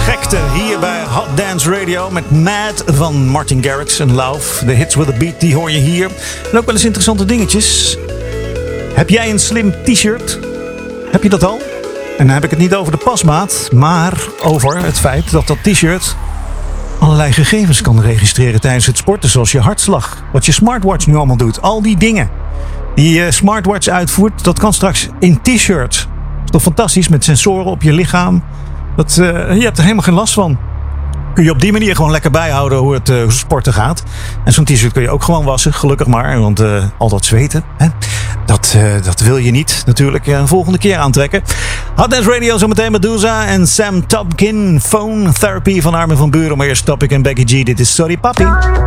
gekte hier bij Hot Dance Radio met Mad van Martin Garrix en Lauf. De hits with a beat, die hoor je hier. En ook wel eens interessante dingetjes. Heb jij een slim t-shirt? Heb je dat al? En dan heb ik het niet over de pasmaat, maar over het feit dat dat t-shirt allerlei gegevens kan registreren tijdens het sporten. Zoals je hartslag, wat je smartwatch nu allemaal doet. Al die dingen die je smartwatch uitvoert, dat kan straks in t-shirt. Dat is toch fantastisch, met sensoren op je lichaam. Je hebt er helemaal geen last van. Kun je op die manier gewoon lekker bijhouden hoe het sporten gaat. En zo'n t-shirt kun je ook gewoon wassen, gelukkig maar. Want al dat zweten, hè? Dat wil je niet natuurlijk een volgende keer aantrekken. Hot Dance Radio zometeen Medusa en Sam Topkin. Phone Therapy van Armin van Buuren. Maar eerst Topic en Becky G. Dit is Sorry Papi.